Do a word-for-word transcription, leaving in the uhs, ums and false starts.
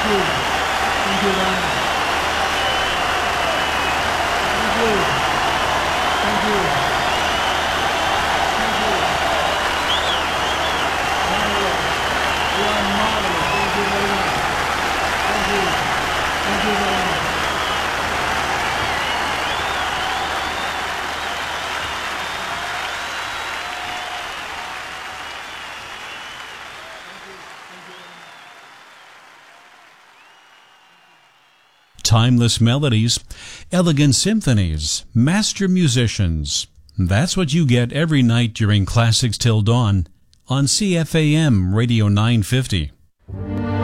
you. Thank you very much. Thank you. Thank you. Thank you. Marvelous. You are marvelous. Thank you very much. Thank you. Thank you very much. Timeless melodies, elegant symphonies, master musicians. That's what you get every night during Classics Till Dawn on C F A M Radio nine fifty.